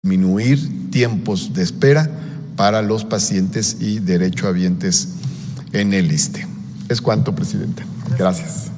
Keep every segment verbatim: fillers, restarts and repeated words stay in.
disminuir tiempos de espera para los pacientes y derechohabientes en el ISSSTE. Es cuanto, presidenta. Gracias.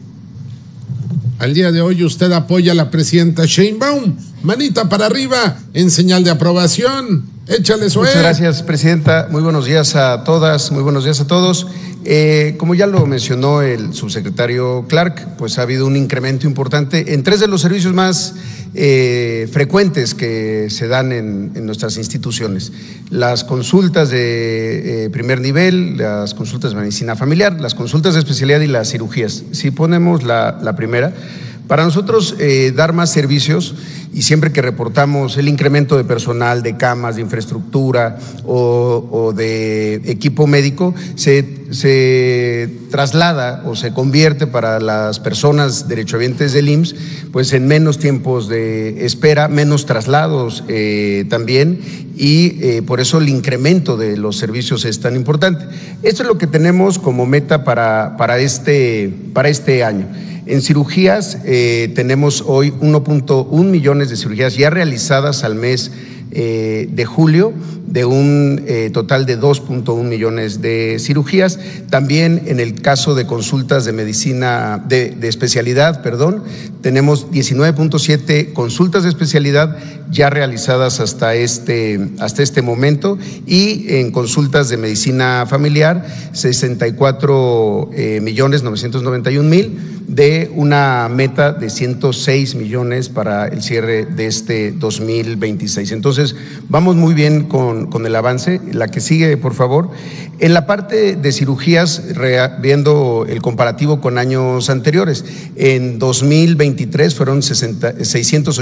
Al día de hoy usted apoya a la presidenta Sheinbaum. Manita para arriba en señal de aprobación. Échale suerte. Muchas gracias, presidenta. Muy buenos días a todas, muy buenos días a todos. Eh, como ya lo mencionó el subsecretario Clark, pues ha habido un incremento importante en tres de los servicios más eh, frecuentes que se dan en, en nuestras instituciones: las consultas de eh, primer nivel, las consultas de medicina familiar, las consultas de especialidad y las cirugías. Si ponemos la, la primera, para nosotros eh, dar más servicios, y siempre que reportamos el incremento de personal, de camas, de infraestructura o, o de equipo médico, se, se traslada o se convierte para las personas derechohabientes del I M S S, pues en menos tiempos de espera, menos traslados eh, también, y eh, por eso el incremento de los servicios es tan importante. Esto es lo que tenemos como meta para, para, este, para este año. En cirugías eh, tenemos hoy uno punto uno millones de cirugías ya realizadas al mes eh, de julio, de un eh, total de dos punto uno millones de cirugías. También en el caso de consultas de medicina, de, de especialidad, perdón, tenemos diecinueve punto siete consultas de especialidad ya realizadas hasta este, hasta este momento, y en consultas de medicina familiar, sesenta y cuatro millones novecientos noventa y un mil, de una meta de ciento seis millones para el cierre de este dos mil veintiséis. Entonces, vamos muy bien con, con el avance. La que sigue, por favor. En la parte de cirugías, viendo el comparativo con años anteriores, en dos mil veintitrés fueron seiscientos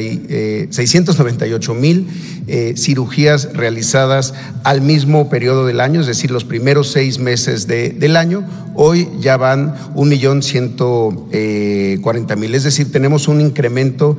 noventa y ocho mil eh, cirugías realizadas al mismo periodo del año, es decir, los primeros seis meses de, del año. Hoy ya van un millón ciento cuarenta mil, es decir, tenemos un incremento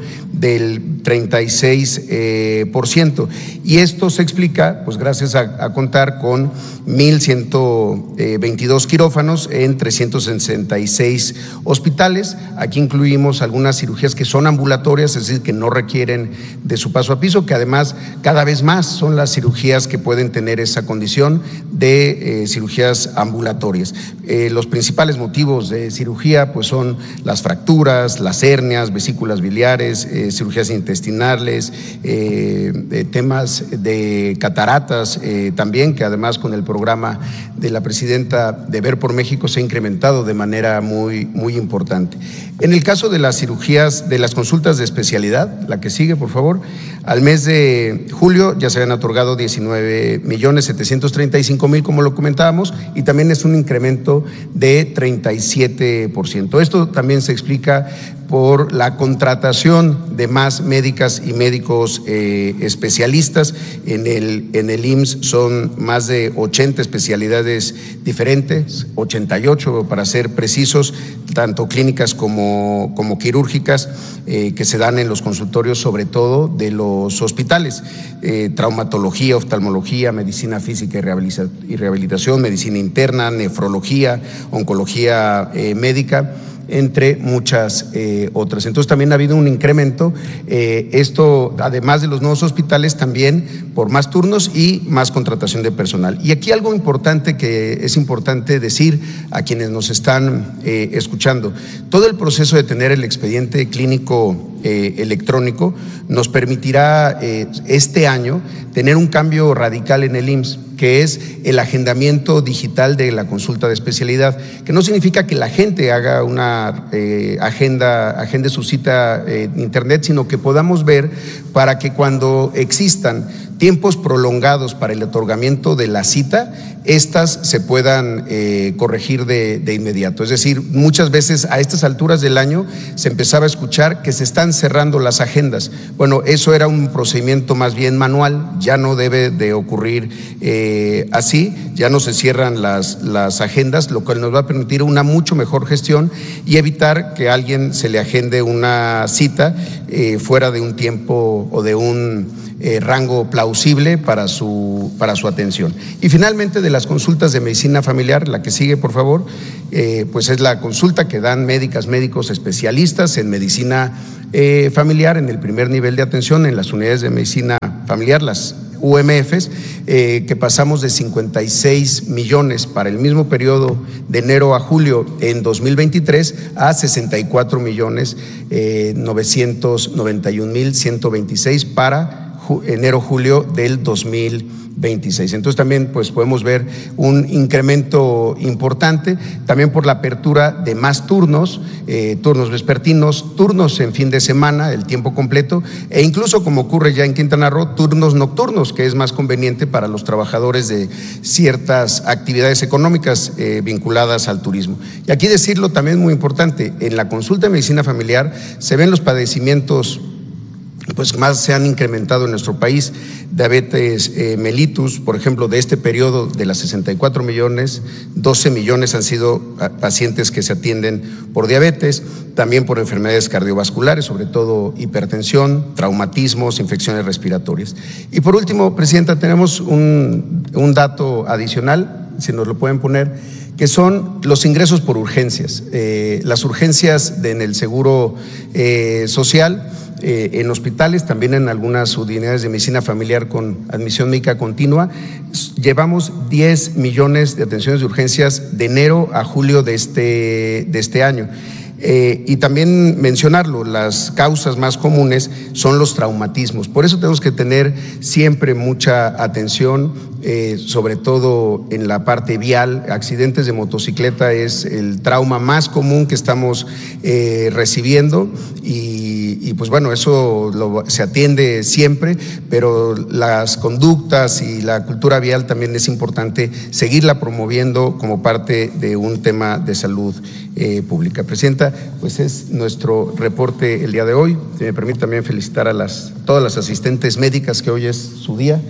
del treinta y seis por ciento. Y esto se explica, pues gracias a, a contar con mil ciento veintidós quirófanos en trescientos sesenta y seis hospitales. Aquí incluimos algunas cirugías que son ambulatorias, es decir, que no requieren de su paso a piso, que además cada vez más son las cirugías que pueden tener esa condición de eh, cirugías ambulatorias. Eh, los principales motivos de cirugía pues son las fracturas, las hernias, vesículas biliares, eh, cirugías intestinales, eh, eh, temas de cataratas eh, también, que además con el programa de la presidenta de Ver por México se ha incrementado de manera muy, muy importante. En el caso de las cirugías, de las consultas de especialidad, la que sigue, por favor, al mes de julio ya se habían otorgado diecinueve millones setecientos treinta y cinco mil, como lo comentábamos, y también es un incremento de treinta y siete por ciento. Esto también se explica por la contratación de más médicas y médicos eh, especialistas. En el, en el I M S S son más de ochenta especialidades diferentes, ochenta y ocho para ser precisos, tanto clínicas como, como quirúrgicas, eh, que se dan en los consultorios, sobre todo de los hospitales. Eh, traumatología, oftalmología, medicina física y, rehabilita y rehabilitación, medicina interna, nefrología, oncología eh, médica, entre muchas eh, otras. Entonces también ha habido un incremento, eh, esto además de los nuevos hospitales, también por más turnos y más contratación de personal. Y aquí algo importante que es importante decir a quienes nos están eh, escuchando: todo el proceso de tener el expediente clínico eh, electrónico nos permitirá eh, este año tener un cambio radical en el I M S S, que es el agendamiento digital de la consulta de especialidad, que no significa que la gente haga una eh, agenda, agende su cita eh, en internet, sino que podamos ver para que cuando existan tiempos prolongados para el otorgamiento de la cita, estas se puedan eh, corregir de, de inmediato. Es decir, muchas veces a estas alturas del año se empezaba a escuchar que se están cerrando las agendas. Bueno, eso era un procedimiento más bien manual, ya no debe de ocurrir eh, eh, así ya no se cierran las, las agendas, lo cual nos va a permitir una mucho mejor gestión y evitar que a alguien se le agende una cita eh, fuera de un tiempo o de un Eh, rango plausible para su, para su atención. Y finalmente, de las consultas de medicina familiar, la que sigue, por favor, eh, pues es la consulta que dan médicas, médicos especialistas en medicina eh, familiar en el primer nivel de atención en las unidades de medicina familiar, las U M Fs, eh, que pasamos de cincuenta y seis millones para el mismo periodo de enero a julio en dos mil veintitrés a sesenta y cuatro millones eh, novecientos noventa y un mil ciento veintiséis para enero-julio del dos mil veintiséis. Entonces también pues podemos ver un incremento importante, también por la apertura de más turnos, eh, turnos vespertinos, turnos en fin de semana, el tiempo completo, e incluso, como ocurre ya en Quintana Roo, turnos nocturnos, que es más conveniente para los trabajadores de ciertas actividades económicas eh, vinculadas al turismo. Y aquí decirlo también muy importante, en la consulta de medicina familiar se ven los padecimientos pues más se han incrementado en nuestro país, diabetes eh, mellitus, por ejemplo, de este periodo de las sesenta y cuatro millones, doce millones han sido pacientes que se atienden por diabetes, también por enfermedades cardiovasculares, sobre todo hipertensión, traumatismos, infecciones respiratorias. Y por último, Presidenta, tenemos un, un dato adicional, si nos lo pueden poner, que son los ingresos por urgencias, eh, las urgencias de, en el seguro eh, social, Eh, en hospitales, también en algunas unidades de medicina familiar con admisión médica continua. Llevamos diez millones de atenciones de urgencias de enero a julio de este, de este año. Eh, y también mencionarlo, las causas más comunes son los traumatismos. Por eso tenemos que tener siempre mucha atención, eh, sobre todo en la parte vial. Accidentes de motocicleta es el trauma más común que estamos eh, recibiendo y, y pues bueno, eso lo, se atiende siempre, pero las conductas y la cultura vial también es importante seguirla promoviendo como parte de un tema de salud eh, pública. Presidenta, pues es nuestro reporte el día de hoy. Si me permite también felicitar a las, todas las asistentes médicas, que hoy es su día,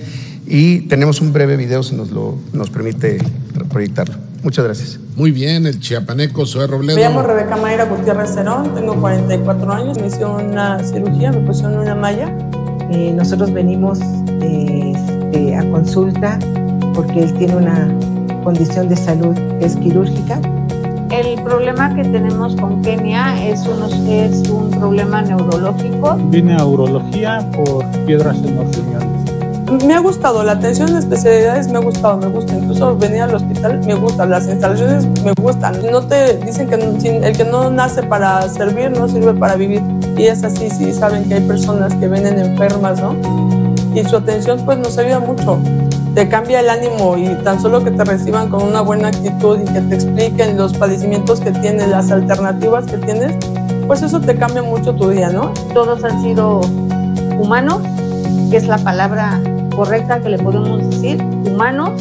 y tenemos un breve video si nos lo nos permite proyectarlo. Muchas gracias. Muy bien, el chiapaneco Zoé Robledo. Me llamo Rebeca Mayra Gutiérrez Cerón, tengo cuarenta y cuatro años, me hicieron una cirugía, me pusieron una malla. Eh, nosotros venimos eh, eh, a consulta porque él tiene una condición de salud que es quirúrgica. El problema que tenemos con Kenia es, unos, es un problema neurológico. Vine a urología por piedras en los riñones. Me ha gustado, la atención de especialidades me ha gustado, me gusta, incluso venir al hospital me gusta, las instalaciones me gustan. No te dicen que el que no nace para servir no sirve para vivir, y es así, sí saben que hay personas que vienen enfermas, ¿no? Y su atención pues nos ayuda mucho, te cambia el ánimo, y tan solo que te reciban con una buena actitud y que te expliquen los padecimientos que tienes, las alternativas que tienes, pues eso te cambia mucho tu día, ¿no? Todos han sido humanos, que es la palabra correcta que le podemos decir, humanos,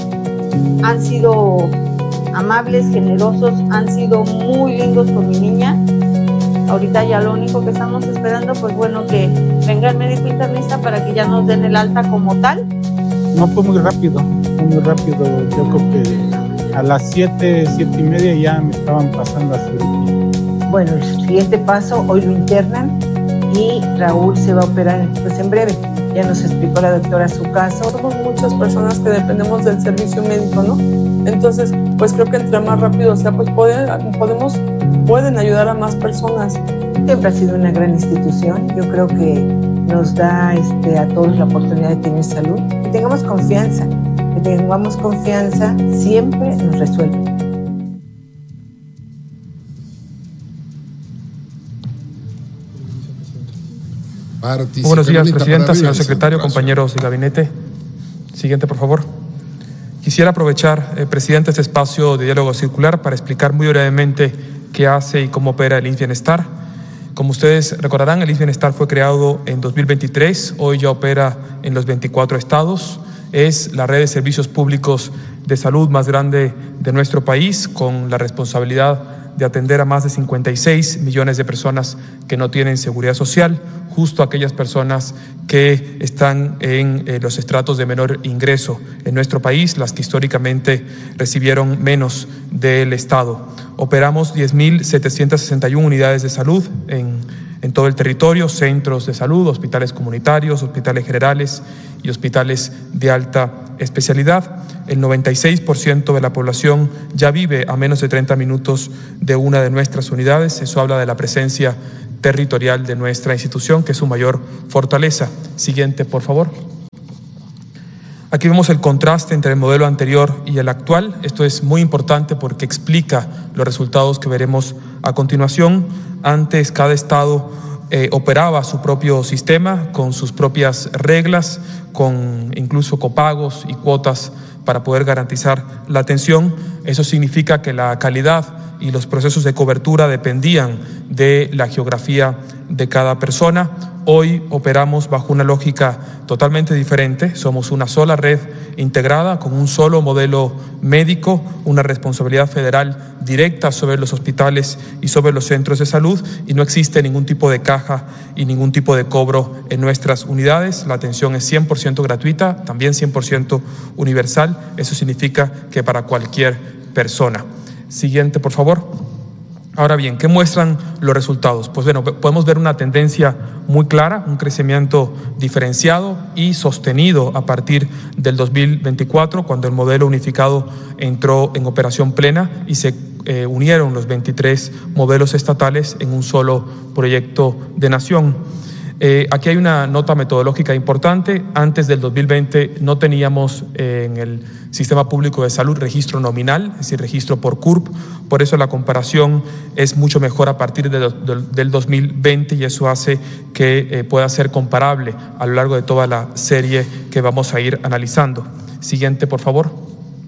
han sido amables, generosos, han sido muy lindos con mi niña. Ahorita ya lo único que estamos esperando, pues bueno, que venga el médico internista para que ya nos den el alta como tal. No fue muy rápido, fue muy rápido, yo creo que a las siete, siete y media ya me estaban pasando a cirugía. Bueno, el siguiente paso, hoy lo internan y Raúl se va a operar pues en breve. Ya nos explicó la doctora su caso. Somos muchas personas que dependemos del servicio médico, ¿no? Entonces, pues creo que entre más rápido sea, pues pueden, podemos, pueden ayudar a más personas. Siempre ha sido una gran institución. Yo creo que nos da este, a todos la oportunidad de tener salud. Que tengamos confianza, que tengamos confianza, siempre nos resuelve. Buenos días, Presidenta, señor secretario, compañeros de gabinete. Siguiente, por favor. Quisiera aprovechar, eh, Presidente, este espacio de diálogo circular para explicar muy brevemente qué hace y cómo opera el I M S S Bienestar. Como ustedes recordarán, el I M S S Bienestar fue creado en dos mil veintitrés, hoy ya opera en los veinticuatro estados. Es la red de servicios públicos de salud más grande de nuestro país, con la responsabilidad de atender a más de cincuenta y seis millones de personas que no tienen seguridad social, justo aquellas personas que están en eh, los estratos de menor ingreso en nuestro país, las que históricamente recibieron menos del Estado. Operamos diez mil setecientas sesenta y una unidades de salud en, en todo el territorio, centros de salud, hospitales comunitarios, hospitales generales y hospitales de alta especialidad. El noventa y seis por ciento de la población ya vive a menos de treinta minutos de una de nuestras unidades. Eso habla de la presencia territorial de nuestra institución, que es su mayor fortaleza. Siguiente, por favor. Aquí vemos el contraste entre el modelo anterior y el actual. Esto es muy importante porque explica los resultados que veremos a continuación. Antes, cada estado eh, operaba su propio sistema con sus propias reglas, con incluso copagos y cuotas para poder garantizar la atención. Eso significa que la calidad y los procesos de cobertura dependían de la geografía de cada persona. Hoy operamos bajo una lógica totalmente diferente. Somos una sola red integrada con un solo modelo médico, una responsabilidad federal directa sobre los hospitales y sobre los centros de salud, y no existe ningún tipo de caja y ningún tipo de cobro en nuestras unidades. La atención es cien por ciento gratuita, también cien por ciento universal. Eso significa que para cualquier persona. Siguiente, por favor. Ahora bien, ¿qué muestran los resultados? Pues bueno, podemos ver una tendencia muy clara, un crecimiento diferenciado y sostenido a partir del dos mil veinticuatro, cuando el modelo unificado entró en operación plena y se eh, unieron los veintitrés modelos estatales en un solo proyecto de nación. Eh, aquí hay una nota metodológica importante. Antes del dos mil veinte no teníamos eh, en el Sistema Público de Salud registro nominal, es decir, registro por C U R P. Por eso la comparación es mucho mejor a partir de, de, del dos mil veinte, y eso hace que eh, pueda ser comparable a lo largo de toda la serie que vamos a ir analizando. Siguiente, por favor.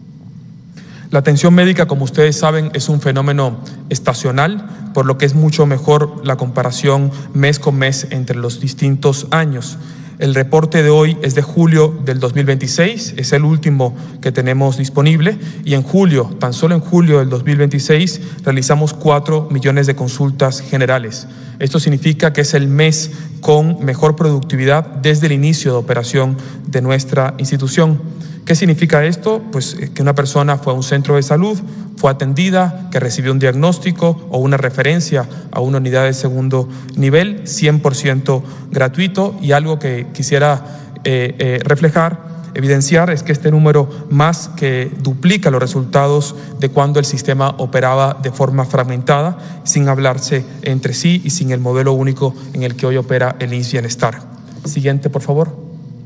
La atención médica, como ustedes saben, es un fenómeno estacional, por lo que es mucho mejor la comparación mes con mes entre los distintos años. El reporte de hoy es de julio del dos mil veintiséis, es el último que tenemos disponible, y en julio, tan solo en julio del dos mil veintiséis, realizamos cuatro millones de consultas generales. Esto significa que es el mes con mejor productividad desde el inicio de operación de nuestra institución. ¿Qué significa esto? Pues que una persona fue a un centro de salud, fue atendida, que recibió un diagnóstico o una referencia a una unidad de segundo nivel, cien por ciento gratuito. Y algo que quisiera eh, eh, reflejar, evidenciar, es que este número más que duplica los resultados de cuando el sistema operaba de forma fragmentada, sin hablarse entre sí y sin el modelo único en el que hoy opera el I M S S Bienestar. Siguiente, por favor.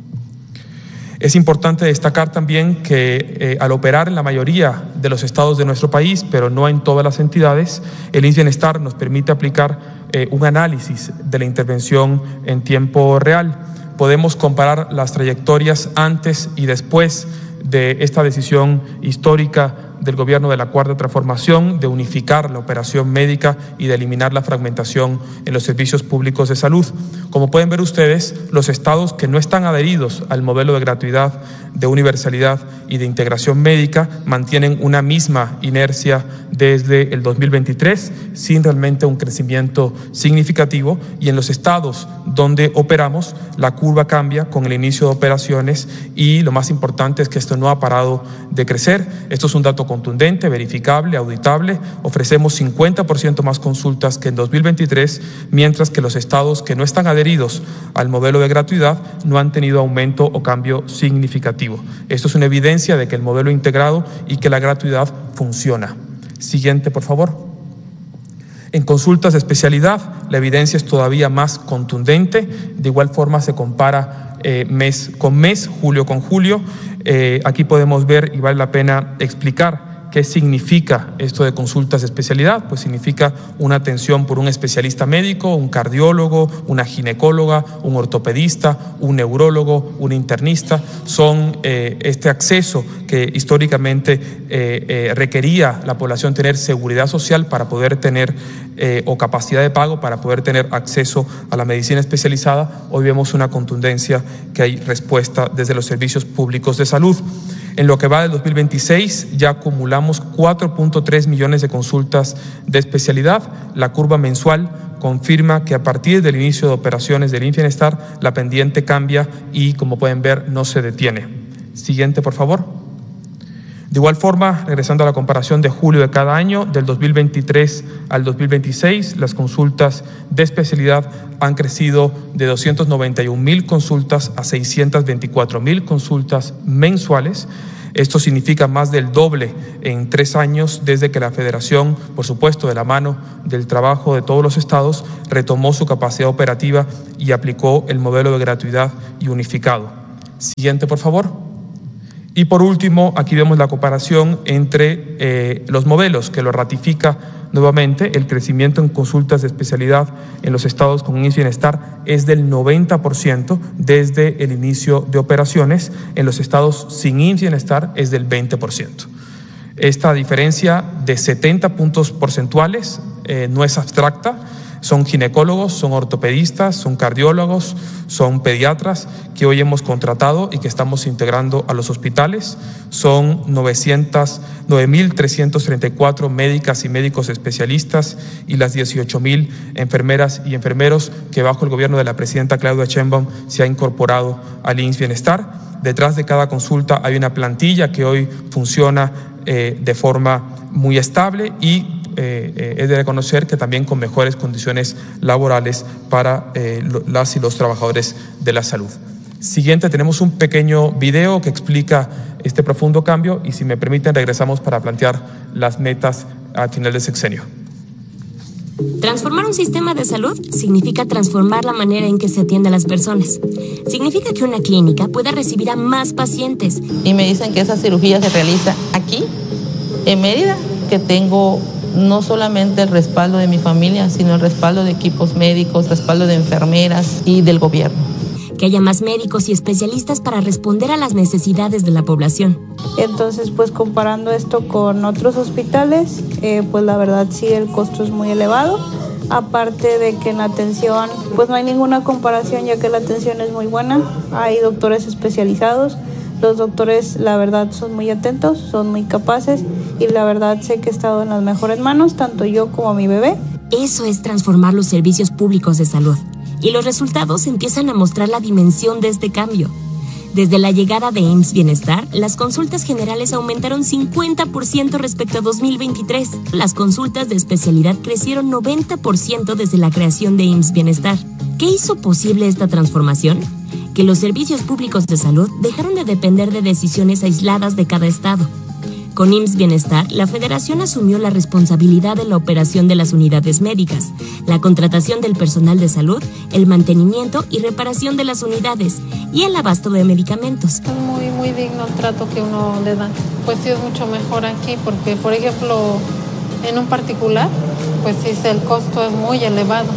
Es importante destacar también que eh, al operar en la mayoría de los estados de nuestro país, pero no en todas las entidades, el I M S S Bienestar nos permite aplicar eh, un análisis de la intervención en tiempo real. Podemos comparar las trayectorias antes y después de esta decisión histórica del gobierno de la Cuarta Transformación de unificar la operación médica y de eliminar la fragmentación en los servicios públicos de salud. Como pueden ver ustedes, los estados que no están adheridos al modelo de gratuidad, de universalidad y de integración médica mantienen una misma inercia desde el dos mil veintitrés, sin realmente un crecimiento significativo, y en los estados donde operamos la curva cambia con el inicio de operaciones, y lo más importante es que esto no ha parado de crecer. Esto es un dato contundente, verificable, auditable. Ofrecemos cincuenta por ciento más consultas que en dos mil veintitrés, mientras que los estados que no están adheridos al modelo de gratuidad no han tenido aumento o cambio significativo. Esto es una evidencia de que el modelo integrado y que la gratuidad funciona. Siguiente, por favor. En consultas de especialidad, la evidencia es todavía más contundente. De igual forma se compara eh, mes con mes, julio con julio. Eh, aquí podemos ver, y vale la pena explicar, ¿qué significa esto de consultas de especialidad? Pues significa una atención por un especialista médico, un cardiólogo, una ginecóloga, un ortopedista, un neurólogo, un internista. Son eh, este acceso que históricamente eh, eh, requería la población tener seguridad social para poder tener eh, o capacidad de pago para poder tener acceso a la medicina especializada. Hoy vemos una contundencia que hay respuesta desde los servicios públicos de salud. En lo que va del dos mil veintiséis ya acumulamos cuatro punto tres millones de consultas de especialidad. La curva mensual confirma que a partir del inicio de operaciones del I M S S Bienestar la pendiente cambia y, como pueden ver, no se detiene. Siguiente, por favor. De igual forma, regresando a la comparación de julio de cada año, del dos mil veintitrés al dos mil veintiséis, las consultas de especialidad han crecido de doscientas noventa y un mil consultas a seiscientas veinticuatro mil consultas mensuales. Esto significa más del doble en tres años desde que la Federación, por supuesto de la mano del trabajo de todos los estados, retomó su capacidad operativa y aplicó el modelo de gratuidad y unificado. Siguiente, por favor. Y por último, aquí vemos la comparación entre eh, los modelos, que lo ratifica nuevamente. El crecimiento en consultas de especialidad en los estados con I M S S Bienestar es del noventa por ciento desde el inicio de operaciones. En los estados sin I M S S Bienestar es del veinte por ciento. Esta diferencia de setenta puntos porcentuales eh, no es abstracta. Son ginecólogos, son ortopedistas, son cardiólogos, son pediatras que hoy hemos contratado y que estamos integrando a los hospitales. Son nueve mil trescientos treinta y cuatro médicas y médicos especialistas y las dieciocho mil enfermeras y enfermeros que bajo el gobierno de la presidenta Claudia Sheinbaum se ha incorporado al I M S S Bienestar. Detrás de cada consulta hay una plantilla que hoy funciona eh, de forma muy estable y Eh, eh, es de reconocer que también con mejores condiciones laborales para eh, las y los trabajadores de la salud. Siguiente, tenemos un pequeño video que explica este profundo cambio y, si me permiten, regresamos para plantear las metas al final del sexenio. Transformar un sistema de salud significa transformar la manera en que se atiende a las personas. Significa que una clínica pueda recibir a más pacientes. Y me dicen que esa cirugía se realiza aquí, en Mérida, que tengo no solamente el respaldo de mi familia, sino el respaldo de equipos médicos, respaldo de enfermeras y del gobierno. Que haya más médicos y especialistas para responder a las necesidades de la población. Entonces, pues comparando esto con otros hospitales, eh, pues la verdad sí el costo es muy elevado. Aparte de que en la atención, pues no hay ninguna comparación, ya que la atención es muy buena. Hay doctores especializados. Los doctores, la verdad, son muy atentos, son muy capaces y la verdad sé que he estado en las mejores manos, tanto yo como mi bebé. Eso es transformar los servicios públicos de salud y los resultados empiezan a mostrar la dimensión de este cambio. Desde la llegada de I M S S Bienestar, las consultas generales aumentaron cincuenta por ciento respecto a dos mil veintitrés. Las consultas de especialidad crecieron noventa por ciento desde la creación de I M S S Bienestar. ¿Qué hizo posible esta transformación? Que los servicios públicos de salud dejaron de depender de decisiones aisladas de cada estado. Con I M S S Bienestar, la Federación asumió la responsabilidad de la operación de las unidades médicas, la contratación del personal de salud, el mantenimiento y reparación de las unidades y el abasto de medicamentos. Es muy, muy digno el trato que uno le da. Pues sí es mucho mejor aquí porque, por ejemplo, en un particular, pues sí el costo es muy elevado.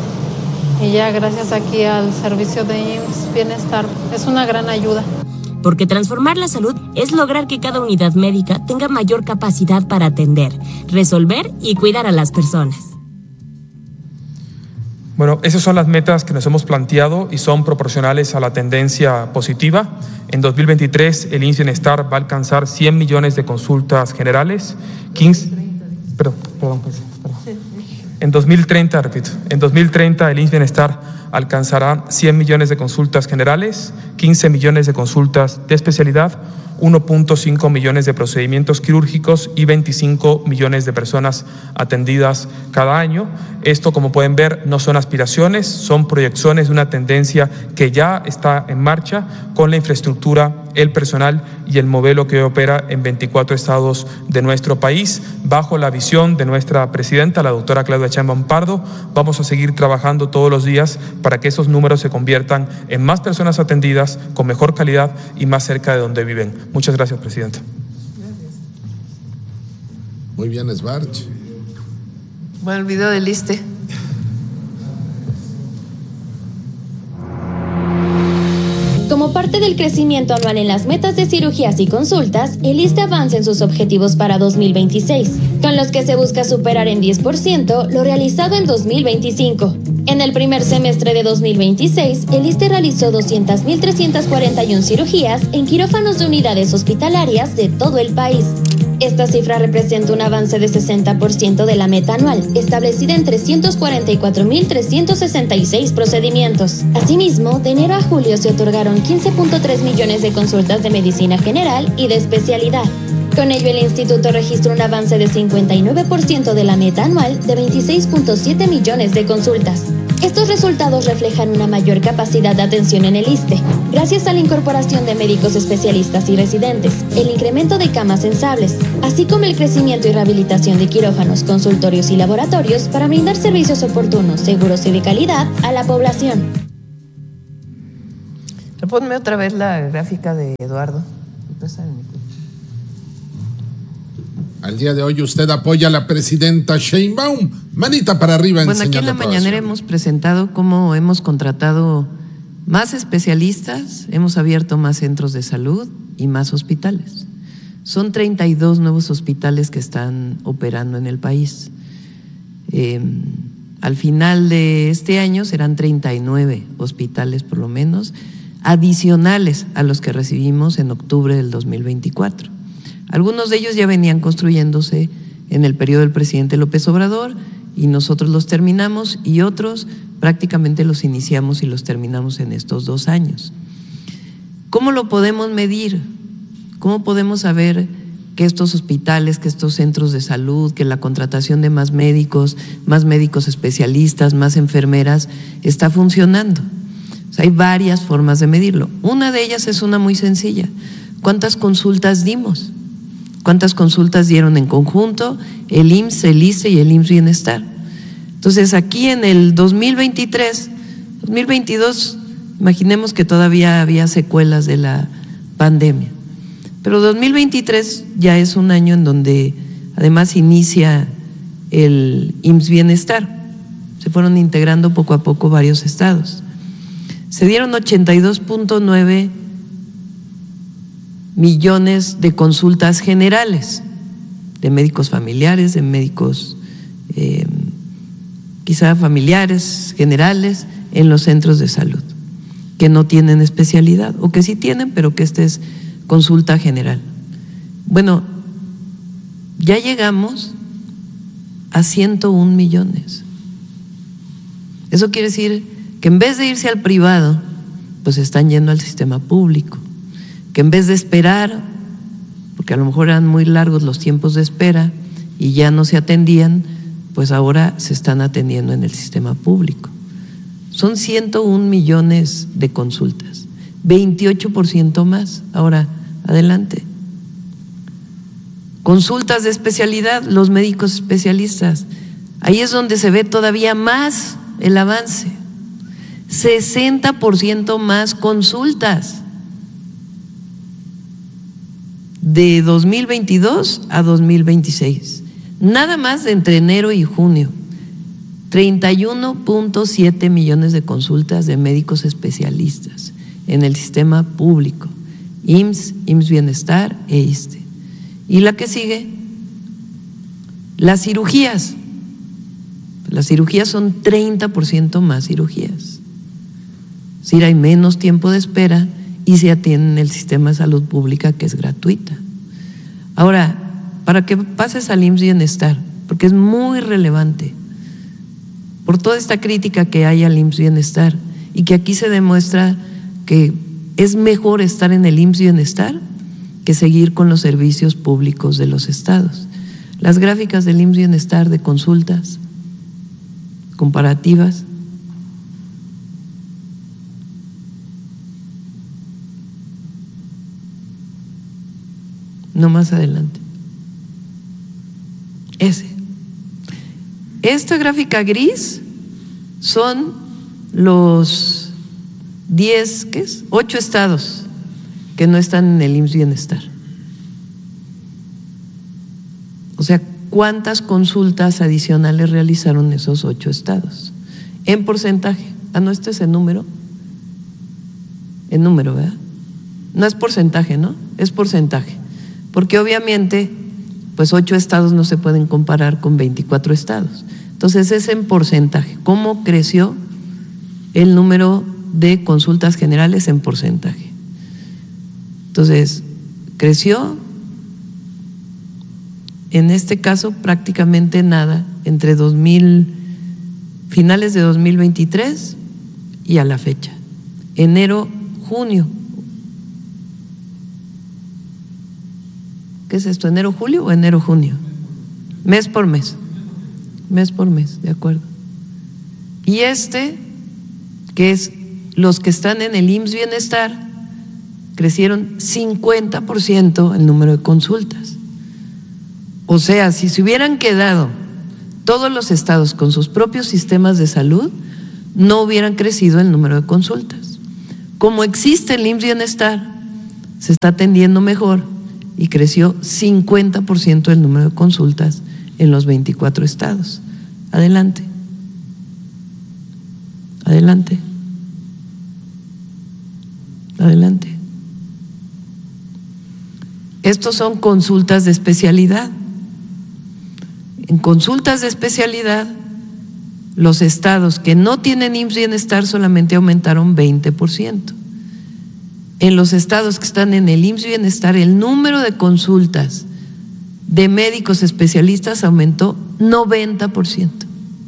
Y ya gracias aquí al servicio de I M S S Bienestar es una gran ayuda. Porque transformar la salud es lograr que cada unidad médica tenga mayor capacidad para atender, resolver y cuidar a las personas. Bueno, esas son las metas que nos hemos planteado y son proporcionales a la tendencia positiva. En dos mil veintitrés el I M S S Bienestar va a alcanzar cien millones de consultas generales, quince, perdón, perdón, perdón. En dos mil treinta, repito, en dos mil treinta el I M S S Bienestar alcanzará cien millones de consultas generales, quince millones de consultas de especialidad, uno punto cinco millones de procedimientos quirúrgicos y veinticinco millones de personas atendidas cada año. Esto, como pueden ver, no son aspiraciones, son proyecciones de una tendencia que ya está en marcha con la infraestructura, el personal y el modelo que opera en veinticuatro estados de nuestro país. Bajo la visión de nuestra presidenta, la doctora Claudia Sheinbaum Pardo, vamos a seguir trabajando todos los días para que esos números se conviertan en más personas atendidas, con mejor calidad y más cerca de donde viven. Muchas gracias, presidenta. Muy bien, Sbarch. Bueno, el video del ISSSTE. Como parte del crecimiento anual en las metas de cirugías y consultas, el ISSSTE avanza en sus objetivos para dos mil veintiséis, con los que se busca superar en diez por ciento lo realizado en dos mil veinticinco. En el primer semestre de dos mil veintiséis, el ISSSTE realizó doscientas mil trescientas cuarenta y una cirugías en quirófanos de unidades hospitalarias de todo el país. Esta cifra representa un avance de sesenta por ciento de la meta anual, establecida en trescientos cuarenta y cuatro mil trescientos sesenta y seis procedimientos. Asimismo, de enero a julio se otorgaron quince punto tres millones de consultas de medicina general y de especialidad. Con ello, el instituto registró un avance de cincuenta y nueve por ciento de la meta anual de veintiséis punto siete millones de consultas. Estos resultados reflejan una mayor capacidad de atención en el ISSSTE, gracias a la incorporación de médicos especialistas y residentes, el incremento de camas sensables, así como el crecimiento y rehabilitación de quirófanos, consultorios y laboratorios para brindar servicios oportunos, seguros y de calidad a la población. Ponme otra vez la gráfica de Eduardo. Al día de hoy usted apoya a la presidenta Sheinbaum. Manita para arriba en Bueno, aquí en la mañanera hemos presentado cómo hemos contratado más especialistas, hemos abierto más centros de salud y más hospitales. Son treinta y dos nuevos hospitales que están operando en el país. Eh, al final de este año serán treinta y nueve hospitales por lo menos, adicionales a los que recibimos en octubre del dos mil veinticuatro. Algunos de ellos ya venían construyéndose en el periodo del presidente López Obrador y nosotros los terminamos, y otros prácticamente los iniciamos y los terminamos en estos dos años. ¿Cómo lo podemos medir? ¿Cómo podemos saber que estos hospitales, que estos centros de salud, que la contratación de más médicos, más médicos especialistas, más enfermeras está funcionando? O sea, hay varias formas de medirlo. Una de ellas es una muy sencilla. ¿Cuántas consultas dimos? ¿Cuántas consultas dieron en conjunto el I M S S, el ISSSTE y el I M S S Bienestar? Entonces, aquí en el dos mil veintitrés, dos mil veintidós, imaginemos que todavía había secuelas de la pandemia, pero dos mil veintitrés ya es un año en donde además inicia el I M S S Bienestar. Se fueron integrando poco a poco varios estados. Se dieron ochenta y dos punto nueve millones de consultas generales, de médicos familiares, de médicos eh, quizá familiares, generales, en los centros de salud, que no tienen especialidad, o que sí tienen, pero que esta es consulta general. Bueno, ya llegamos a ciento un millones. Eso quiere decir que en vez de irse al privado, pues están yendo al sistema público. Que en vez de esperar, porque a lo mejor eran muy largos los tiempos de espera y ya no se atendían, pues ahora se están atendiendo en el sistema público. Son ciento un millones de consultas, veintiocho por ciento más. Ahora, adelante. Consultas de especialidad, los médicos especialistas, ahí es donde se ve todavía más el avance, sesenta por ciento más consultas. De dos mil veintidós a dos mil veintiséis, nada más de entre enero y junio, treinta y uno punto siete millones de consultas de médicos especialistas en el sistema público, I M S S, I M S S Bienestar e ISSSTE. Y la que sigue, las cirugías. Las cirugías son treinta por ciento más cirugías. Es decir, hay menos tiempo de espera y se atiende en el sistema de salud pública, que es gratuita. Ahora, para que pases al I M S S Bienestar, porque es muy relevante, por toda esta crítica que hay al I M S S Bienestar, y que aquí se demuestra que es mejor estar en el I M S S Bienestar que seguir con los servicios públicos de los estados. Las gráficas del I M S S Bienestar de consultas comparativas, no, más adelante. Ese. Esta gráfica gris son los diez, ¿qué es? ocho estados que no están en el I M S S Bienestar. O sea, ¿cuántas consultas adicionales realizaron esos ocho estados? En porcentaje. Ah, no, este es el número. en número, ¿verdad? No es porcentaje, ¿no? Es porcentaje, porque obviamente pues ocho estados no se pueden comparar con veinticuatro estados. Entonces es en porcentaje. ¿Cómo creció el número de consultas generales en porcentaje? Entonces, creció en este caso prácticamente nada entre dos mil, finales de dos mil veintitrés y a la fecha, enero, junio. ¿Qué es esto? ¿Enero, julio o enero, junio? Mes por mes, mes por mes, de acuerdo. Y este, que es los que están en el I M S S Bienestar, crecieron cincuenta por ciento el número de consultas. O sea, si se hubieran quedado todos los estados con sus propios sistemas de salud, no hubieran crecido el número de consultas. Como existe el I M S S Bienestar, se está atendiendo mejor y creció cincuenta por ciento el número de consultas en los veinticuatro estados. Adelante. Adelante. Adelante. Estos son consultas de especialidad. En consultas de especialidad, los estados que no tienen I M S S Bienestar solamente aumentaron veinte por ciento. En los estados que están en el I M S S Bienestar, el número de consultas de médicos especialistas aumentó noventa por ciento.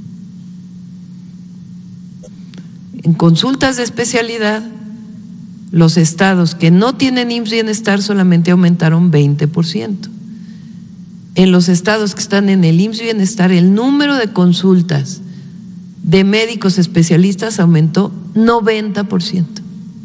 En consultas de especialidad, los estados que no tienen I M S S Bienestar solamente aumentaron veinte por ciento. En los estados que están en el I M S S Bienestar, el número de consultas de médicos especialistas aumentó noventa por ciento.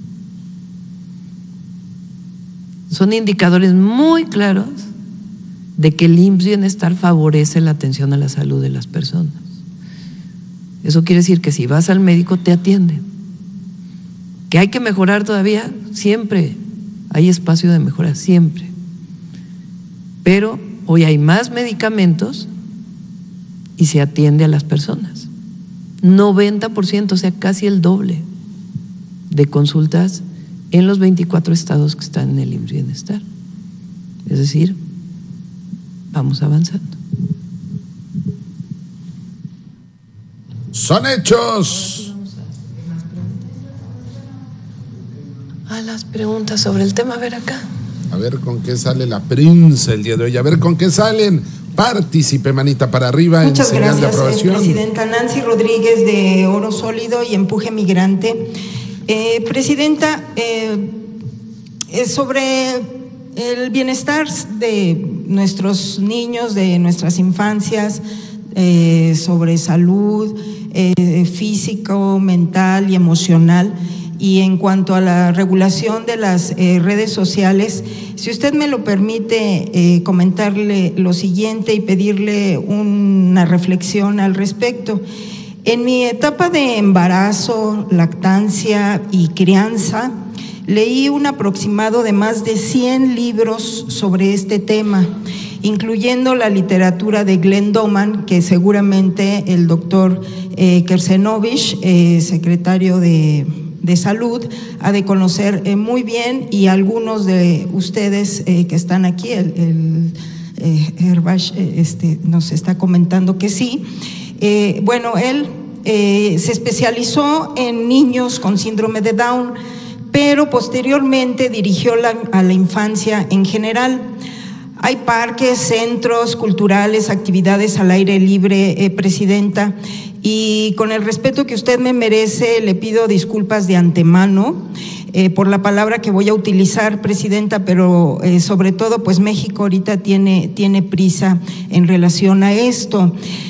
Son indicadores muy claros de que el I M S S Bienestar favorece la atención a la salud de las personas. Eso quiere decir que si vas al médico te atienden. Que hay que mejorar todavía, siempre hay espacio de mejora, siempre. Pero hoy hay más medicamentos y se atiende a las personas. noventa por ciento, o sea, casi el doble de consultas en los veinticuatro estados que están en el I M S S Bienestar. Es decir, vamos avanzando. Son hechos. A las preguntas sobre el tema, a ver acá. A ver con qué sale la prensa el día de hoy. A ver con qué salen. Participe, manita para arriba. Muchas en señal gracias, de aprobación. Presidenta. Nancy Rodríguez de Oro Sólido y Empuje Migrante. Eh, Presidenta, eh, eh, sobre el bienestar de nuestros niños, de nuestras infancias, eh, sobre salud eh, físico, mental y emocional. Y en cuanto a la regulación de las eh, redes sociales, si usted me lo permite, eh, comentarle lo siguiente y pedirle una reflexión al respecto. En mi etapa de embarazo, lactancia y crianza, leí un aproximado de más de cien libros sobre este tema, incluyendo la literatura de Glenn Doman, que seguramente el doctor eh, Kersenovich, eh, secretario de de Salud, ha de conocer eh, muy bien, y algunos de ustedes eh, que están aquí, el, el eh, Herbash eh, este, nos está comentando que sí. Eh, bueno, él eh, se especializó en niños con síndrome de Down, pero posteriormente dirigió la, a la infancia en general. Hay parques, centros culturales, actividades al aire libre, eh, Presidenta, y con el respeto que usted me merece, le pido disculpas de antemano eh, por la palabra que voy a utilizar, Presidenta, pero eh, sobre todo, pues México ahorita tiene, tiene prisa en relación a esto.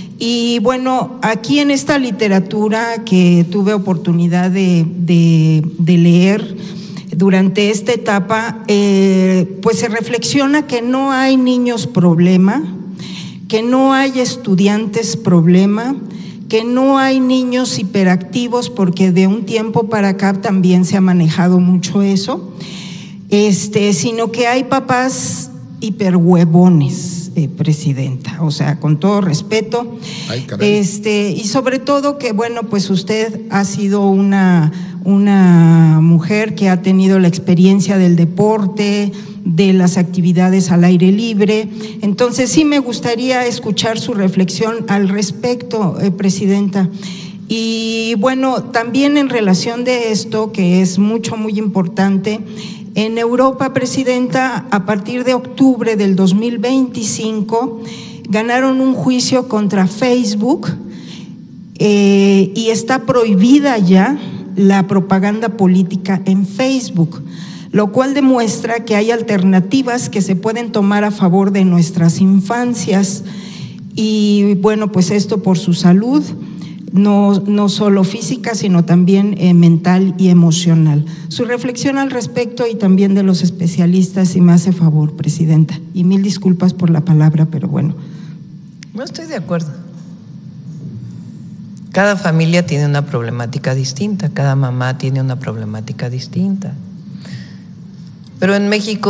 Y bueno, aquí en esta literatura que tuve oportunidad de, de, de leer durante esta etapa, eh, pues se reflexiona que no hay niños problema, que no hay estudiantes problema, que no hay niños hiperactivos, porque de un tiempo para acá también se ha manejado mucho eso, este, sino que hay papás hiperhuevones, eh, Presidenta, o sea, con todo respeto. Ay, caray. Este, y sobre todo que, bueno, pues usted ha sido una una mujer que ha tenido la experiencia del deporte, de las actividades al aire libre. Entonces sí me gustaría escuchar su reflexión al respecto, eh, Presidenta. Y bueno, también en relación de esto, que es mucho, muy importante, en Europa, Presidenta, a partir de octubre del dos mil veinticinco, ganaron un juicio contra Facebook eh, y está prohibida ya la propaganda política en Facebook, lo cual demuestra que hay alternativas que se pueden tomar a favor de nuestras infancias y bueno, pues esto por su salud, no, no solo física, sino también eh, mental y emocional. Su reflexión al respecto y también de los especialistas, si me hace favor, Presidenta. Y mil disculpas por la palabra, pero bueno. No estoy de acuerdo. Cada familia tiene una problemática distinta, cada mamá tiene una problemática distinta. Pero en México